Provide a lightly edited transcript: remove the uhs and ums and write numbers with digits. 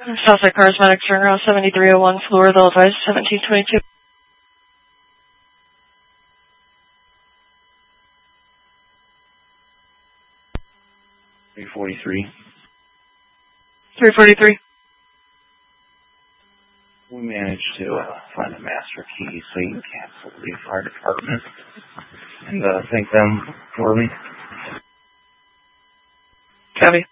Southside Charismatic Turnaround 7301, Floresville Advice 1722. 343. 343. We managed to find a master key so you can cancel the fire department and thank them for me. Copy.